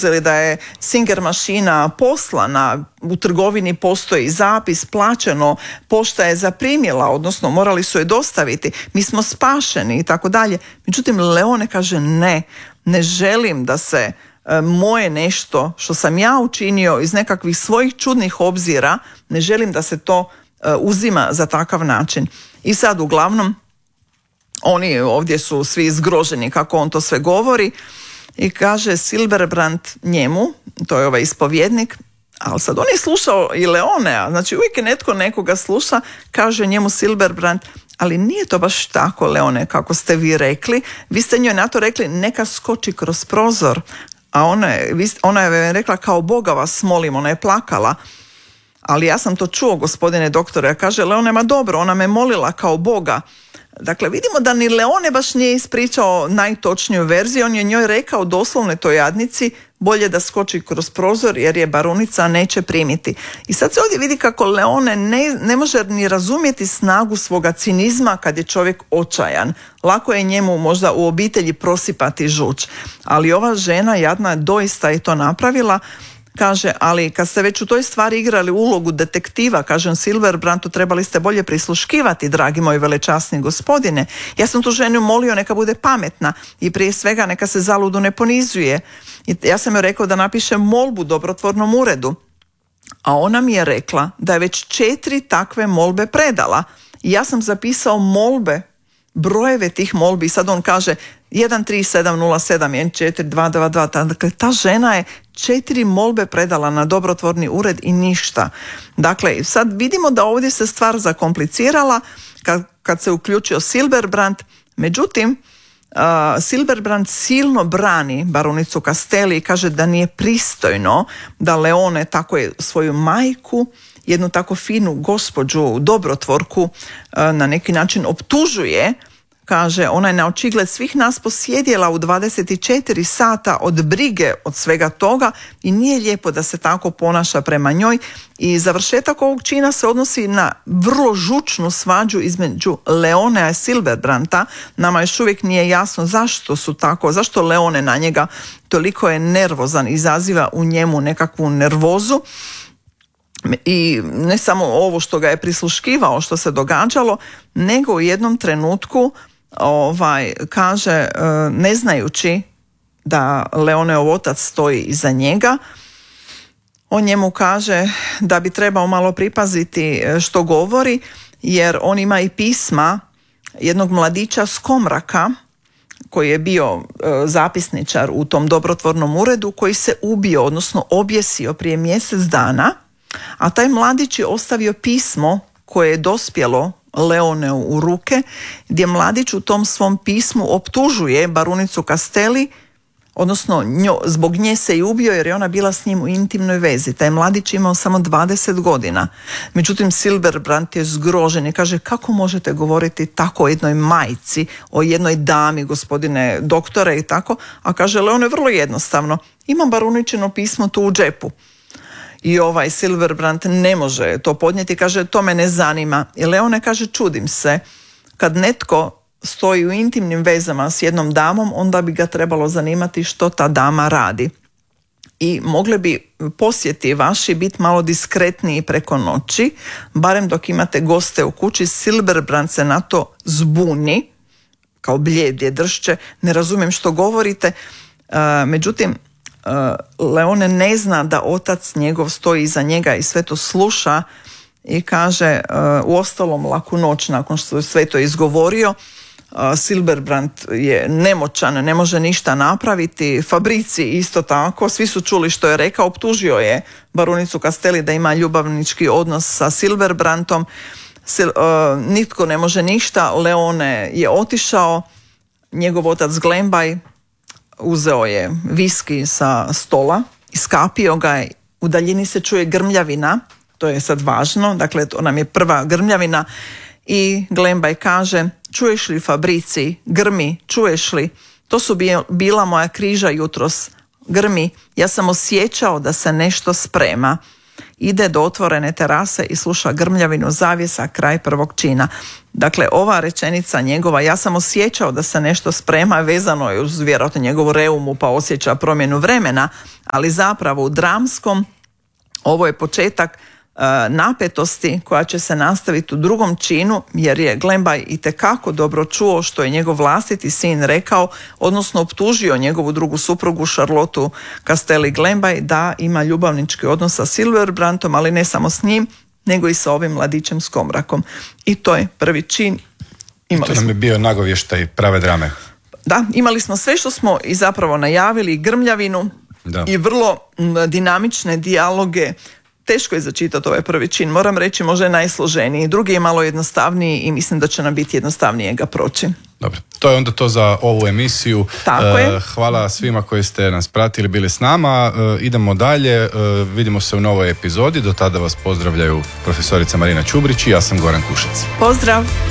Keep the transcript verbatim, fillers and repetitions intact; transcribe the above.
uzeli da je Singer mašina poslana, u trgovini postoji zapis, plaćeno, pošta je zaprimila, odnosno morali su je dostaviti, mi smo spašeni i tako dalje. Međutim, Leone kaže ne, ne želim da se e, moje nešto što sam ja učinio iz nekakvih svojih čudnih obzira, ne želim da se to e, uzima za takav način. I sad uglavnom oni ovdje su svi zgroženi kako on to sve govori i kaže Silberbrand njemu, to je ovaj ispovjednik, ali sad on je slušao i Leonea, znači uvijek je netko nekoga sluša, kaže njemu Silberbrand, ali nije to baš tako, Leone, kako ste vi rekli, vi ste njoj na to rekli neka skoči kroz prozor, a ona je, ona je rekla kao Boga vas molim, ona je plakala. Ali ja sam to čuo, gospodine doktore, ja kaže Leone, ma dobro, ona me molila kao Boga. Dakle, vidimo da ni Leone baš nije ispričao najtočniju verziju, on je njoj rekao doslovno toj jadnici, bolje da skoči kroz prozor jer je barunica neće primiti. I sad se ovdje vidi kako Leone ne, ne može ni razumjeti snagu svoga cinizma kad je čovjek očajan. Lako je njemu možda u obitelji prosipati žuč, ali ova žena jadna doista je to napravila. Kaže, ali kad ste već u toj stvari igrali ulogu detektiva, kažem Silberbrandu, trebali ste bolje prisluškivati, dragi moji velečasni gospodine. Ja sam tu ženu molio neka bude pametna i prije svega neka se zaludu ne ponizuje. I ja sam joj rekao da napiše molbu dobrotvornom uredu. A ona mi je rekla da je već četiri takve molbe predala. I ja sam zapisao molbe, brojeve tih molbi. Sad on kaže jedan tri sedam nula sedam jedan četiri dva dva dva. Dakle, ta žena je četiri molbe predala na dobrotvorni ured i ništa. Dakle, sad vidimo da ovdje se stvar zakomplicirala kad, kad se uključio Silberbrand. Međutim, uh, Silberbrand silno brani baronicu Castelli i kaže da nije pristojno da Leone tako je svoju majku, jednu tako finu gospođu, dobrotvorku, na neki način optužuje. Kaže, ona je na očigled svih nas posjedjela u dvadeset četiri sata od brige od svega toga i nije lijepo da se tako ponaša prema njoj. I završetak ovog čina se odnosi na vrlo žučnu svađu između Leonea i Silberbranda. Nama još uvijek nije jasno zašto su tako, zašto Leone na njega toliko je nervozan, izaziva u njemu nekakvu nervozu. I ne samo ovo što ga je prisluškivao, što se događalo, nego u jednom trenutku ovaj, kaže, ne znajući da Leoneov otac stoji iza njega, on njemu kaže da bi trebao malo pripaziti što govori, jer on ima i pisma jednog mladića s Komraka, koji je bio zapisničar u tom dobrotvornom uredu, koji se ubio, odnosno objesio prije mjesec dana. A taj mladić je ostavio pismo koje je dospjelo Leoneu u ruke, gdje mladić u tom svom pismu optužuje barunicu Castelli, odnosno njo, zbog nje se i ubio jer je ona bila s njim u intimnoj vezi. Taj mladić imao samo dvadeset godina. Međutim, Silberbrand je zgrožen i kaže, kako možete govoriti tako o jednoj majci, o jednoj dami, gospodine doktore i tako, a kaže Leone vrlo jednostavno, imam baruničino pismo tu u džepu. I ovaj Silberbrand ne može to podnijeti, kaže to me ne zanima. I Leone kaže čudim se, kad netko stoji u intimnim vezama s jednom damom, onda bi ga trebalo zanimati što ta dama radi. I mogli bi posjeti vaši biti malo diskretniji preko noći, barem dok imate goste u kući. Silberbrand se na to zbuni, kao bljedje dršće, ne razumijem što govorite, uh, međutim, Uh, Leone ne zna da otac njegov stoji iza njega i sve to sluša i kaže, uh, uostalom laku noć nakon što je sve to izgovorio, uh, Silberbrand je nemoćan, ne može ništa napraviti, Fabrici isto tako, svi su čuli što je rekao, optužio je barunicu Castelli da ima ljubavnički odnos sa Silberbrandom, Sil, uh, nitko ne može ništa, Leone je otišao, njegov otac Glembaj uzeo je viski sa stola, iskapio ga je, u daljini se čuje grmljavina, to je sad važno, dakle to nam je prva grmljavina i Glembaj kaže, čuješ li Fabrici, grmi, čuješ li, to su bila moja križa jutros, grmi, ja sam osjećao da se nešto sprema. ide do otvorene terase i sluša grmljavinu zavjesa kraj prvog čina. Dakle, ova rečenica njegova, ja sam osjećao da se nešto sprema, vezano je uz vjerojatno njegovu reumu pa osjeća promjenu vremena, ali zapravo u dramskom ovo je početak napetosti koja će se nastaviti u drugom činu, jer je Glembaj itekako dobro čuo što je njegov vlastiti sin rekao, odnosno optužio njegovu drugu suprugu Charlotu Castelli Glembaj da ima ljubavnički odnos sa Silverbrantom, ali ne samo s njim, nego i sa ovim mladićem Skomrakom. I to je prvi čin. Imali I to nam je bio nagovještaj prave drame. Da, imali smo sve što smo i zapravo najavili, grmljavinu da. I vrlo dinamične dijaloge. Teško je začitati ovaj prvi čin, moram reći možda je najsloženiji, drugi je malo jednostavniji i mislim da će nam biti jednostavnije ga proći. Dobro, to je onda to za ovu emisiju. Tako je. Hvala svima koji ste nas pratili, bili s nama. Idemo dalje, vidimo se u novoj epizodi, do tada vas pozdravljaju profesorica Marina Čubrić i ja sam Goran Kušec. Pozdrav!